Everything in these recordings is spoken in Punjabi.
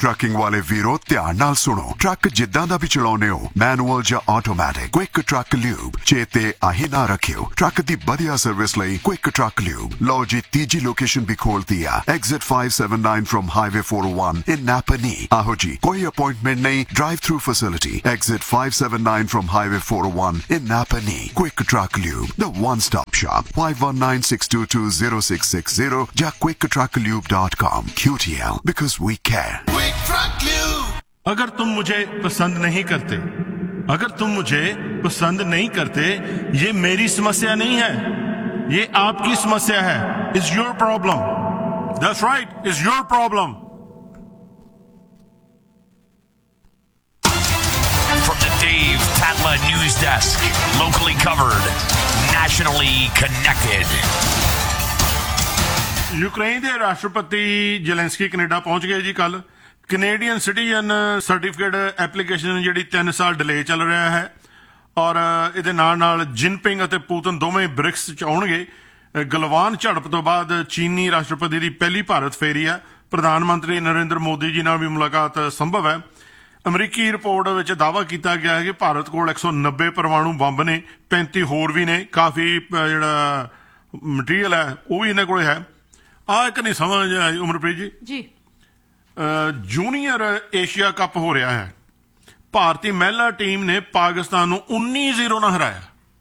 ट्रकिंग वाले वीरो ध्यान नाल सुनो। ट्रक जिद्दां दा भी चलाउने हो, मैनुअल या ऑटोमैटिक, क्विक ट्रक ल्यूब चेते आही ना रखियो। ट्रक दी बढ़िया सर्विस लई क्विक ट्रक ल्यूब। लो जी तीजी लोकेशन भी खोलती है, एग्जिट 579 फ्रॉम हाईवे 401 इन नापनी। आहो जी, कोई अपॉइंटमेंट नहीं, drive through facility, exit 579 from highway 401 in Napanee. Quick Truck Lube, the one-stop shop. 519-622-0660 या quicktrucklube.com. QTL, because we care. Quick Truck Lube. अगर तुम मुझे पसंद नहीं करते, अगर तुम मुझे पसंद नहीं करते, ये मेरी समस्या नहीं है, ये आपकी समस्या है. It's your problem. That's right, it's your problem. From the Dave Tatla News Desk, locally covered, nationally connected. Ukraine ਦੇ ਰਾਸ਼ਟਰਪਤੀ ਜ਼ੈਲੈਂਸਕੀ ਕੈਨੇਡਾ ਪਹੁੰਚ ਗਏ ਜੀ ਕੱਲ. ਕੈਨੇਡੀਅਨ ਸਿਟੀਜ਼ਨ ਸਰਟੀਫਿਕੇਟ ਐਪਲੀਕੇਸ਼ਨ ਜਿਹੜੀ 3 ਸਾਲ ਡਿਲੇ ਚੱਲ ਰਿਹਾ ਹੈ ਔਰ ਇਹਦੇ ਨਾਲ ਜਿਨਪਿੰਗ ਅਤੇ ਪੂਤਨ ਦੋਵੇਂ ਬ੍ਰਿਕਸ ਚ ਆਉਣਗੇ. ਗਲਵਾਨ ਝੜਪ ਤੋਂ ਬਾਅਦ ਚੀਨੀ ਰਾਸ਼ਟਰਪਤੀ ਦੀ ਪਹਿਲੀ ਭਾਰਤ ਫੇਰੀ ਹੈ. ਪ੍ਰਧਾਨ ਮੰਤਰੀ ਨਰਿੰਦਰ ਮੋਦੀ ਜੀ ਨਾਲ ਵੀ ਮੁਲਾਕਾਤ ਸੰਭਵ ਹੈ. ਅਮਰੀਕੀ ਰਿਪੋਰਟ ਵਿੱਚ ਦਾਅਵਾ ਕੀਤਾ ਗਿਆ ਹੈ ਕਿ ਭਾਰਤ ਕੋਲ 190 ਪਰਮਾਣੂ ਬੰਬ ਨੇ, 35 ਹੋਰ ਵੀ ਨੇ. ਕਾਫੀ ਜਿਹੜਾ ਮਟੀਰੀਅਲ ਹੈ ਉਹ ਵੀ ਇਹਨਾਂ ਕੋਲ ਹੈ. ਆਹ ਇੱਕ ਨਹੀਂ ਸਮਝ ਆਈ ਉਮਰਪ੍ਰੀਤ ਜੀ, ਜੂਨੀਅਰ ਏਸ਼ੀਆ ਕੱਪ ਹੋ ਰਿਹਾ ਹੈ. ਭਾਰਤੀ ਮਹਿਲਾ ਟੀਮ ਨੇ ਪਾਕਿਸਤਾਨ ਨੂੰ 19-0 ਨਾਲ ਹਰਾਇਆ.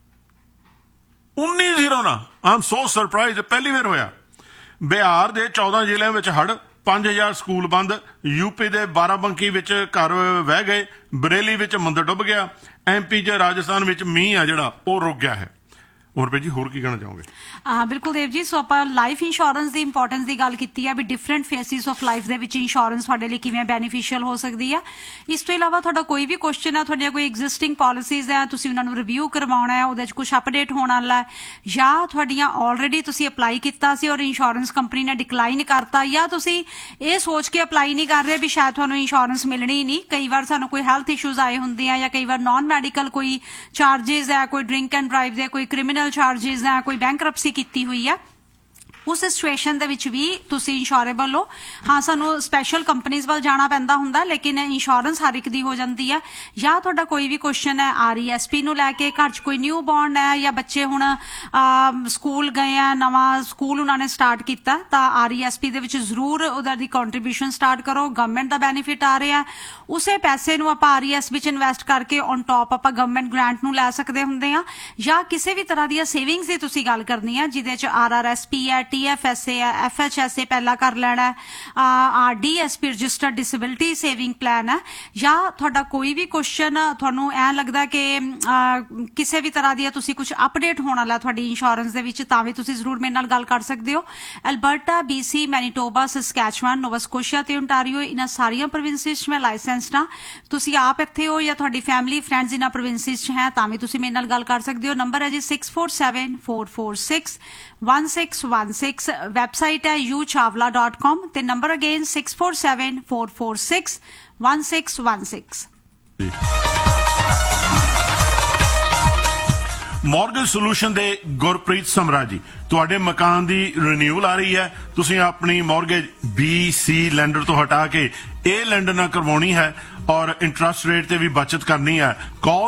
19-0 ਨਾਲ. ਆਮ ਸੋ ਸਰਪ੍ਰਾਈਜ਼, ਪਹਿਲੀ ਵਾਰ ਹੋਇਆ. ਬਿਹਾਰ ਦੇ 14 ਜ਼ਿਲ੍ਹਿਆਂ ਵਿੱਚ ਹੜ੍ਹ, 5000 ਸਕੂਲ ਬੰਦ. ਯੂਪੀ ਦੇ ਬਾਰਾਬੰਕੀ ਵਿੱਚ ਘਰ ਵਹਿ ਗਏ. ਬਰੇਲੀ ਵਿੱਚ ਮੰਦਰ ਡੁੱਬ ਗਿਆ. ਐਮਪੀ ਚ ਰਾਜਸਥਾਨ ਵਿੱਚ ਮੀਂਹ ਆ ਜਿਹੜਾ ਉਹ ਰੁਕ ਗਿਆ ਹੈ. ਉਮਰਪ੍ਰੀਤ ਜੀ ਹੋਰ ਕੀ ਕਹਿਣਾ ਚਾਹੋਗੇ? ਬਿਲਕੁਲ ਦੇਵ ਜੀ, ਸੋ ਆਪਾਂ ਲਾਈਫ ਇੰਸ਼ੋਰੈਂਸ ਦੀ ਇੰਪੋਰਟੈਂਸ ਦੀ ਗੱਲ ਕੀਤੀ ਹੈ ਵੀ ਡਿਫਰੈਂਟ ਫੇਸਿਸ ਆਫ ਲਾਈਫ ਦੇ ਵਿੱਚ ਇੰਸ਼ੋਰੈਂਸ ਤੁਹਾਡੇ ਲਈ ਕਿਵੇਂ ਬੈਨੀਫੀਸ਼ੀਅਲ ਹੋ ਸਕਦੀ ਹੈ. ਇਸ ਤੋਂ ਇਲਾਵਾ ਤੁਹਾਡਾ ਕੋਈ ਵੀ ਕੁਐਸਚਨ ਹੈ, ਤੁਹਾਡੀਆਂ ਕੋਈ ਐਗਜ਼ਿਸਟਿੰਗ ਪਾਲਿਸੀਜ਼ ਹੈ, ਤੁਸੀਂ ਉਹਨਾਂ ਨੂੰ ਰਿਵਿਊ ਕਰਵਾਉਣਾ ਹੈ, ਉਹਦੇ 'ਚ ਕੁਛ ਅਪਡੇਟ ਹੋਣ ਵਾਲਾ ਹੈ, ਜਾਂ ਤੁਹਾਡੀਆਂ ਆਲਰੇਡੀ ਤੁਸੀਂ ਅਪਲਾਈ ਕੀਤਾ ਸੀ ਔਰ ਇੰਸ਼ੋਰੈਂਸ ਕੰਪਨੀ ਨੇ ਡਿਕਲਾਈਨ ਕਰਤਾ, ਜਾਂ ਤੁਸੀਂ ਇਹ ਸੋਚ ਕੇ ਅਪਲਾਈ ਨਹੀਂ ਕਰ ਰਹੇ ਵੀ ਸ਼ਾਇਦ ਤੁਹਾਨੂੰ ਇੰਸ਼ੋਰੈਂਸ ਮਿਲਣੀ ਹੀ ਨਹੀਂ. ਕਈ ਵਾਰ ਸਾਨੂੰ ਕੋਈ ਹੈਲਥ ਇਸ਼ੂਜ਼ ਆਏ ਹੁੰਦੇ ਆ, ਜਾਂ ਕਈ ਵਾਰ ਨਾਨ ਮੈਡੀਕਲ ਕੋਈ ਚਾਰਜਿਸ ਹੈ, ਕੋਈ ਡਰਿੰਕ ਐਂਡ ਡਰਾਈਵ ਦੇ ਕੋਈ ਕ੍ਰਿਮੀਨਲ ਚਾਰਜਿਸ ਹੈ, ਕੋਈ ਬੈਂਕਰਪਸੀ ਕੀਤੀ ਹੋਈ ਹੈ. ਉਸ ਸਿਚੁਏਸ਼ਨ ਦੇ ਵਿੱਚ ਵੀ ਤੁਸੀਂ ਇੰਸ਼ੋਰੇਬਲ ਹੋ. ਹਾਂ, ਸਾਨੂੰ ਸਪੈਸ਼ਲ ਕੰਪਨੀਜ਼ ਵੱਲ ਜਾਣਾ ਪੈਂਦਾ ਹੁੰਦਾ, ਲੇਕਿਨ ਇੰਸ਼ੋਰੈਂਸ ਹਰ ਇੱਕ ਦੀ ਹੋ ਜਾਂਦੀ ਹੈ. ਜਾਂ ਤੁਹਾਡਾ ਕੋਈ ਵੀ ਕੁਐਸਚਨ ਹੈ RESP ਨੂੰ ਲੈ ਕੇ, ਘਰ 'ਚ ਕੋਈ ਨਿਊ ਬੋਰਨ ਹੈ ਜਾਂ ਬੱਚੇ ਹੁਣ ਸਕੂਲ ਗਏ ਆ, ਨਵਾਂ ਸਕੂਲ ਉਹਨਾਂ ਨੇ ਸਟਾਰਟ ਕੀਤਾ, ਤਾਂ RESP ਦੇ ਵਿੱਚ ਜ਼ਰੂਰ ਉਹਦਾ ਦੀ ਕੰਟਰੀਬਿਊਸ਼ਨ ਸਟਾਰਟ ਕਰੋ. ਗਵਰਨਮੈਂਟ ਦਾ ਬੈਨੀਫਿਟ ਆ ਰਿਹਾ, ਉਸੇ ਪੈਸੇ ਨੂੰ ਆਪਾਂ RESP ਵਿੱਚ ਇਨਵੈਸਟ ਕਰਕੇ ਔਨ ਟੌਪ ਆਪਾਂ ਗਵਰਨਮੈਂਟ ਗ੍ਰਾਂਟ ਨੂੰ ਲੈ ਸਕਦੇ ਹੁੰਦੇ ਆ. ਜਾਂ ਕਿਸੇ ਵੀ ਤਰ੍ਹਾਂ ਦੀਆਂ ਸੇਵਿੰਗਸ ਦੀ ਤੁਸੀਂ ਗੱਲ ਕਰਨੀ ਹੈ ਜਿਹਦੇ 'ਚ RRSP ਹੈ, TFSA ਹੈ, FHSA ਪਹਿਲਾਂ ਕਰ ਲੈਣਾ, RDSP registered disability saving plan ਹੈ. ਜਾਂ ਤੁਹਾਡਾ ਕੋਈ ਵੀ ਕੁਐਸਚਨ ਤੁਹਾਨੂੰ ਐ ਲੱਗਦਾ ਕਿ ਕਿਸੇ ਵੀ ਤਰ੍ਹਾਂ ਦੀ ਤੁਸੀਂ ਕੁਝ ਅਪਡੇਟ ਹੋਣ ਵਾਲਾ ਤੁਹਾਡੀ ਇੰਸ਼ੋਰੈਂਸ ਦੇ ਵਿੱਚ, ਤਾਂ ਵੀ ਤੁਸੀਂ ਜ਼ਰੂਰ ਮੇਰੇ ਨਾਲ ਗੱਲ ਕਰ ਸਕਦੇ ਹੋ. ਅਲਬਰਟਾ, BC, ਮੈਨੀਟੋਬਾ, ਸਸਕੈਚੁਆਨ, ਨੋਵਾ ਸਕੋਸ਼ੀਆ ਤੇ ਓਨਟਾਰੀਓ, ਇਹਨਾਂ ਸਾਰੀਆਂ ਪ੍ਰੋਵਿੰਸਿਸ 'ਚ ਮੈਂ ਲਾਇਸੈਂਸਡ ਹਾਂ. ਤੁਸੀਂ ਆਪ ਇੱਥੇ ਹੋ ਜਾਂ ਤੁਹਾਡੀ ਫੈਮਿਲੀ ਫਰੈਂਡਸ ਇਹਨਾਂ ਪ੍ਰੋਵਿੰਸਿਸ 'ਚ ਹੈ, ਤਾਂ ਵੀ ਤੁਸੀਂ ਮੇਰੇ ਨਾਲ ਗੱਲ ਕਰ ਸਕਦੇ ਹੋ. ਨੰਬਰ ਹੈ ਜੀ 6474461616. ਵੈਬਸਾਈਟ ਹੈ uchawla.com ਤੇ ਨੰਬਰ ਅਗੇਨ 6474461616. ਮੌਰਗੇਜ ਸੋਲੂਸ਼ਨ ਦੇ ਗੁਰਪ੍ਰੀਤ ਸਮਰਾ ਜੀ, ਤੁਹਾਡੇ ਮਕਾਨ ਦੀ ਰੀਨਿਊਅਲ ਆ ਰਹੀ ਹੈ. ਤੁਸੀਂ ਆਪਣੀ ਮੌਰਗੇਜ BC ਲੈਂਡਰ ਤੋਂ ਹਟਾ ਕੇ ਇਹ ਲੈਂਡਰ ਨਾਲ ਕਰਵਾਉਣੀ ਹੈ ਔਰ ਇੰਟਰਸਟ ਰੇਟ ਤੇ ਵੀ ਬਚਤ ਕਰਨੀ ਹੈ. ਕਾਲ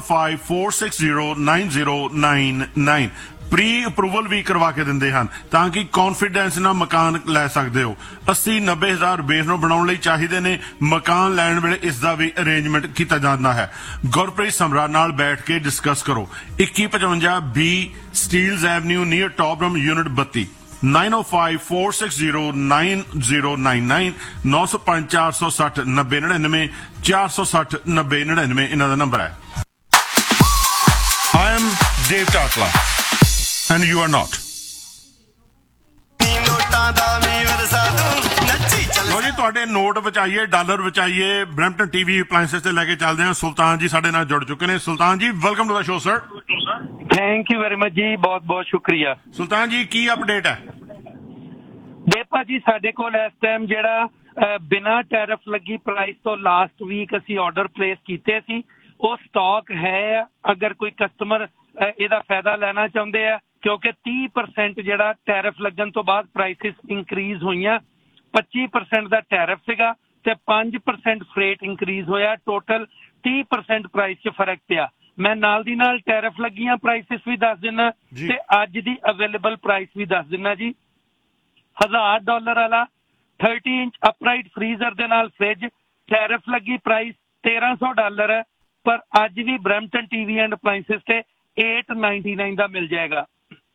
9054609099. ਪ੍ਰੀ ਅਪਰੂਵਲ ਵੀ ਕਰਵਾ ਕੇ ਦਿੰਦੇ ਹਨ ਤਾਂ ਕਿ ਕੌਨਫੀਡੈਂਸ ਨਾਲ ਮਕਾਨ ਲੈ ਸਕਦੇ ਹੋ. 80-90 ਹਜ਼ਾਰ ਬੇਸ ਨੂੰ ਬਣਾਉਣ ਲਈ ਚਾਹੀਦੇ ਨੇ. ਮਕਾਨ ਲੈਣ ਵੇਲੇ ਇਸ ਦਾ ਵੀ ਅਰੇਂਜਮੈਂਟ ਕੀਤਾ ਜਾਂਦਾ ਹੈ. ਗੁਰਪ੍ਰੀਤ ਸਮਰਾ ਨਾਲ ਬੈਠ ਕੇ ਡਿਸਕਸ ਕਰੋ. 2155B ਸਟੀਲਜ਼ ਐਵਨਿਊ ਨੀਅਰ ਟੌਪਰਮ ਯੂਨਿਟ 32, 9054609099, 9054609099, 460-9099 ਇਹਨਾਂ ਦਾ ਨੰਬਰ ਹੈ. I am Dave Tatla. And you are not. ਲੋ ਜੀ, ਤੁਹਾਡੇ ਨੋਟ ਬਚਾਈਏ, ਡਾਲਰ ਬਚਾਈਏ. ਬਰੈਂਪਟਨ TV ਅਪਲਾਇੰਸਸ ਤੇ ਲੈ ਕੇ ਚੱਲਦੇ ਹਾਂ. ਸੁਲਤਾਨ ਜੀ ਸਾਡੇ ਨਾਲ ਜੁੜ ਚੁੱਕੇ ਨੇ. ਸੁਲਤਾਨ ਜੀ, welcome to the show sir. Thank you very much ਜੀ, ਬਹੁਤ ਬਹੁਤ ਸ਼ੁਕਰੀਆ. ਸੁਲਤਾਨ ਜੀ, ਕੀ ਅਪਡੇਟ ਹੈ? ਦੇਪਾ ਜੀ, ਸਾਡੇ ਕੋਲ ਇਸ ਟਾਈਮ ਜਿਹੜਾ ਬਿਨਾਂ ਟੈਰਿਫ ਲੱਗੀ ਪ੍ਰਾਈਸ ਤੋਂ ਲਾਸਟ ਵੀਕ ਅਸੀਂ ਆਰਡਰ ਪਲੇਸ ਕੀਤੇ ਸੀ, ਉਹ ਸਟਾਕ ਹੈ. ਅਗਰ ਕੋਈ ਕਸਟਮਰ ਇਹਦਾ ਫਾਇਦਾ ਲੈਣਾ ਚਾਹੁੰਦੇ ਆ, ਕਿਉਂਕਿ 30% ਜਿਹੜਾ ਟੈਰਿਫ ਲੱਗਣ ਤੋਂ ਬਾਅਦ ਪ੍ਰਾਈਸਿਸ ਇਨਕਰੀਜ਼ ਹੋਈਆਂ. 25% ਦਾ ਟੈਰਿਫ ਸੀਗਾ ਤੇ 5% ਫਰੇਟ ਇੰਕਰੀਜ਼ ਹੋਇਆ, ਟੋਟਲ 30% ਪ੍ਰਾਈਸ 'ਚ ਫਰਕ ਪਿਆ। ਮੈਂ ਨਾਲ ਦੀ ਨਾਲ ਟੈਰਿਫ ਲੱਗੀਆਂ ਪ੍ਰਾਈਸਿਸ ਵੀ ਦੱਸ ਦਿੰਦਾ ਤੇ ਅੱਜ ਦੀ ਅਵੇਲੇਬਲ ਪ੍ਰਾਈਸ ਵੀ ਦੱਸ ਦਿੰਦਾ ਜੀ। $1000 ਵਾਲਾ 30 ਇੰਚ ਅਪਰਾਈਟ ਫਰੀਜ਼ਰ ਦੇ ਨਾਲ ਫ੍ਰਿਜ ਟੈਰਿਫ ਲੱਗੀ ਪ੍ਰਾਈਸ $1300 ਹੈ, ਪਰ ਅੱਜ ਵੀ ਬਰੈਂਪਟਨ ਟੀਵੀ ਐਂਡ ਅਪਲਾਈਂਸਿਸ ਤੇ $899 ਦਾ ਮਿਲ ਜਾਏਗਾ।